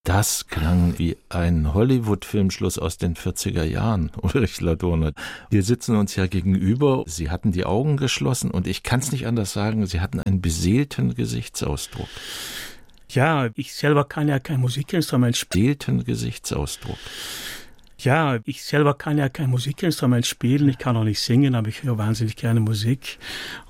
Das klang wie ein Hollywood-Filmschluss aus den 40er Jahren, Ulrich Ladurner. Wir sitzen uns ja gegenüber. Sie hatten die Augen geschlossen und ich kann es nicht anders sagen, Sie hatten einen beseelten Gesichtsausdruck. Ja, ich selber kann ja kein Musikinstrument spielen. Beseelten Gesichtsausdruck. Ja, ich selber kann ja kein Musikinstrument spielen. Ich kann auch nicht singen, aber ich höre wahnsinnig gerne Musik.